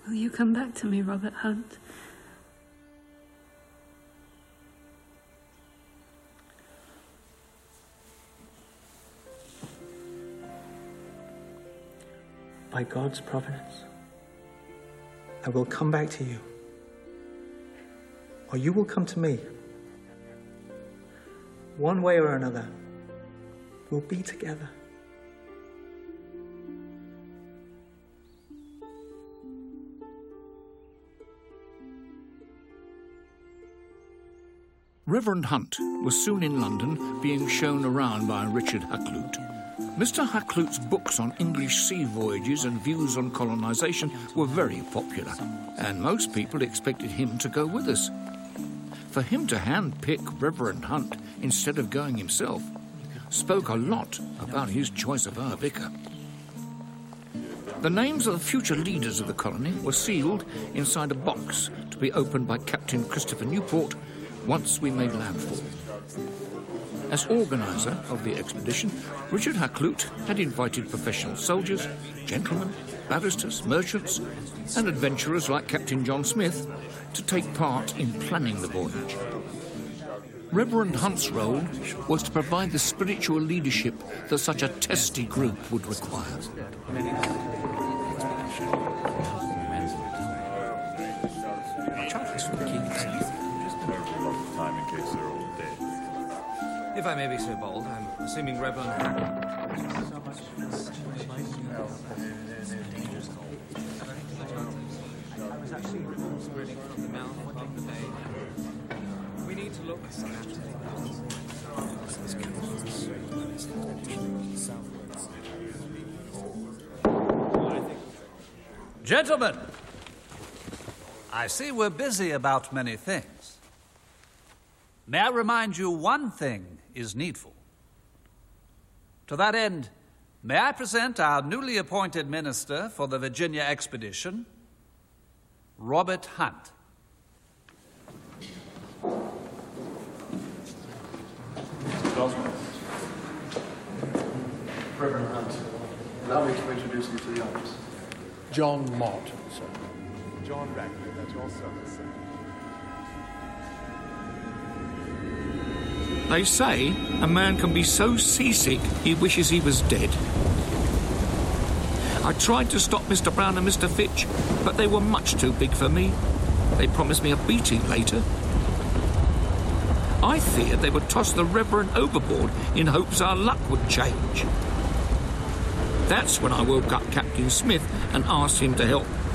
Will you come back to me, Robert Hunt? By God's providence, I will come back to you, or you will come to me. One way or another, we'll be together. Reverend Hunt was soon in London, being shown around by Richard Hakluyt. Mr. Hakluyt's books on English sea voyages and views on colonisation were very popular, and most people expected him to go with us. For him to hand-pick Reverend Hunt instead of going himself spoke a lot about his choice of our vicar. The names of the future leaders of the colony were sealed inside a box to be opened by Captain Christopher Newport once we made landfall. As organiser of the expedition, Richard Hakluyt had invited professional soldiers, gentlemen, barristers, merchants, and adventurers like Captain John Smith to take part in planning the voyage. Reverend Hunt's role was to provide the spiritual leadership that such a testy group would require. If I may be so bold, I'm assuming Reverend... We need to look... Gentlemen, I see we're busy about many things. May I remind you one thing is needful. To that end, may I present our newly appointed minister for the Virginia expedition, Robert Hunt. Boswell. Reverend Hunt, allow me to introduce you to the others. John Mott, sir. John Radcliffe, that's your son, sir. They say a man can be so seasick he wishes he was dead. I tried to stop Mr. Brown and Mr. Fitch, but they were much too big for me. They promised me a beating later. I feared they would toss the Reverend overboard in hopes our luck would change. That's when I woke up Captain Smith and asked him to help